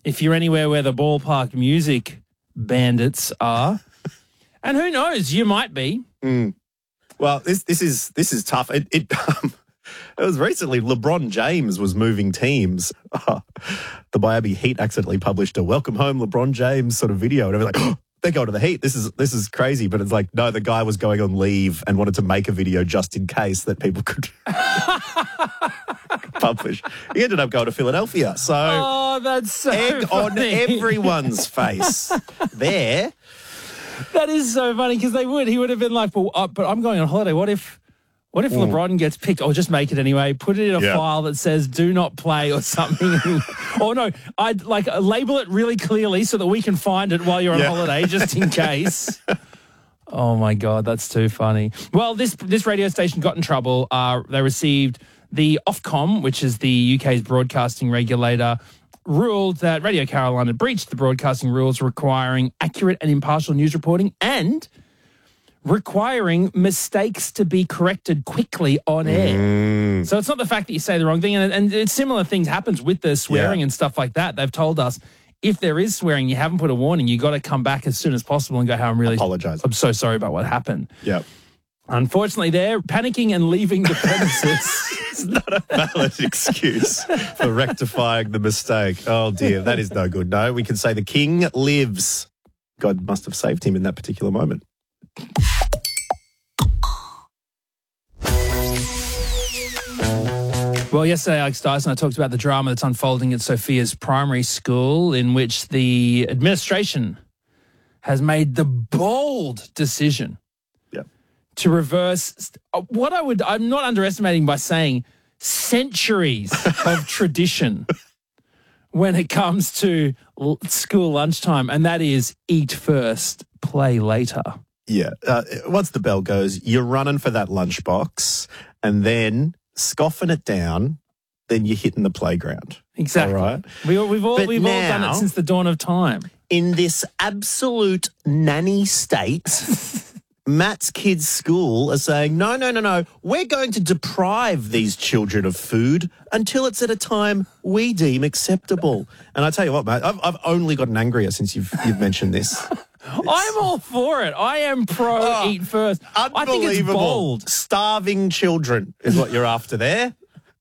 if you're anywhere where the ballpark music bandits are. And who knows, you might be. Well, this is tough. It was recently LeBron James was moving teams. The Miami Heat accidentally published a "Welcome Home, LeBron James" sort of video, and everyone's like, oh, they're going to the Heat. This is crazy. But it's like, no, the guy was going on leave and wanted to make a video just in case that people could publish. He ended up going to Philadelphia. So, Oh, that's so egg on funny. everyone's face there. That is so funny because he would have been like, well, but I'm going on holiday. What if LeBron gets picked? Or just make it anyway. Put it in a file that says "do not play" or something. Or no, I'd like label it really clearly so that we can find it while you're on holiday, just in case. Oh my God, that's too funny. Well, this radio station got in trouble. They received the Ofcom, which is the UK's broadcasting regulator, ruled that Radio Carolina breached the broadcasting rules requiring accurate and impartial news reporting and requiring mistakes to be corrected quickly on air. So it's not the fact that you say the wrong thing. And similar things happens with the swearing and stuff like that. They've told us if there is swearing, you haven't put a warning, you got to come back as soon as possible and go, "Hey, apologize. I'm so sorry about what happened." Yeah. Unfortunately, they're panicking and leaving the premises. It's not a valid excuse for rectifying the mistake. Oh, dear. That is no good. No, we can say the king lives. God must have saved him in that particular moment. Well, yesterday, Alex Dyson, I talked about the drama that's unfolding at Sophia's primary school, in which the administration has made the bold decision to reverse I'm not underestimating by saying centuries of tradition when it comes to school lunchtime, and that is eat first, play later. Yeah. Once the bell goes, you're running for that lunchbox and then scoffing it down, then you're hitting the playground. Exactly. All right? We've all done it since the dawn of time. In this absolute nanny state, Matt's kids' school are saying, no, we're going to deprive these children of food until it's at a time we deem acceptable. And I tell you what, Matt, I've only gotten angrier since you've mentioned this. I'm all for it. I am pro eat first. I think it's bold. Starving children is what you're after there.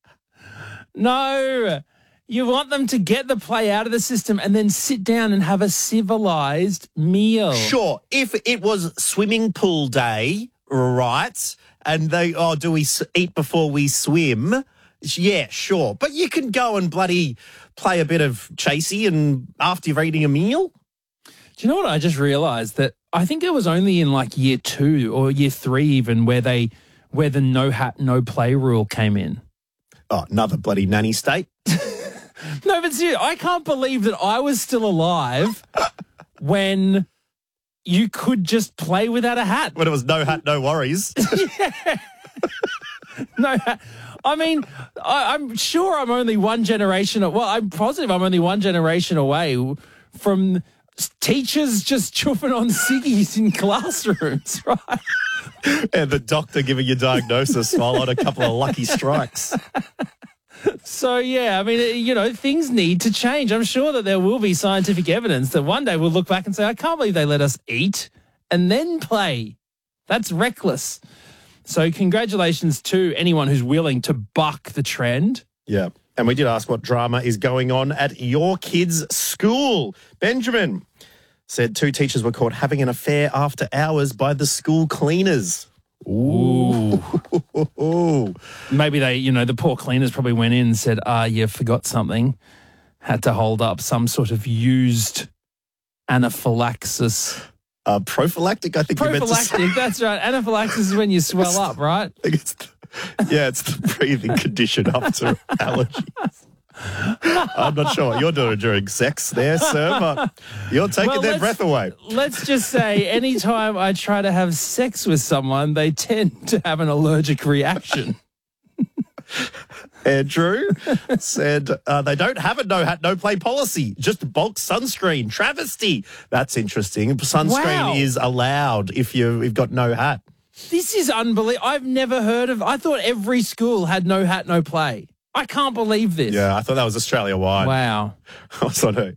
No, you want them to get the play out of the system and then sit down and have a civilized meal. Sure, if it was swimming pool day, right, and do we eat before we swim? Yeah, sure. But you can go and bloody play a bit of chasey and after you've eating a meal. Do you know what I just realised? That I think it was only in like year 2 or year 3 even where the no hat, no play rule came in. Oh, another bloody nanny state. No, but seriously, I can't believe that I was still alive when you could just play without a hat. When it was no hat, no worries. No hat. I mean, I'm sure I'm only one generation. I'm positive I'm only one generation away from teachers just chuffing on ciggies in classrooms, right? And the doctor giving you diagnosis while on a couple of lucky strikes. So, yeah, I mean, things need to change. I'm sure that there will be scientific evidence that one day we'll look back and say, I can't believe they let us eat and then play. That's reckless. So congratulations to anyone who's willing to buck the trend. Yeah. And we did ask what drama is going on at your kids' school. Benjamin said 2 teachers were caught having an affair after hours by the school cleaners. Ooh. Maybe the poor cleaners probably went in and said, you forgot something. Had to hold up some sort of used anaphylaxis. Prophylactic, I think you meant to say. Prophylactic, that's right. Anaphylaxis is when you swell up, right? I think it's the breathing condition after allergies. I'm not sure what you're doing during sex there, sir, but you're taking their breath away. Let's just say anytime I try to have sex with someone, they tend to have an allergic reaction. Andrew said they don't have a no hat, no play policy, just bulk sunscreen. Travesty. That's interesting. Sunscreen is allowed if you've got no hat. This is unbelievable. I've never heard of. I thought every school had no hat, no play. I can't believe this. Yeah, I thought that was Australia-wide. Wow. I was on